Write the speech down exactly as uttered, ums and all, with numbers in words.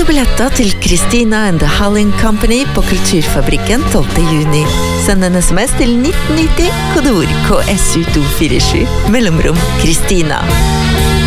billetter til Christina and the Halling Company på Kulturfabrikken tolvte juni. Send en sms til nitten nitti, kodeord K S U to fire sju, mellomrom Christina.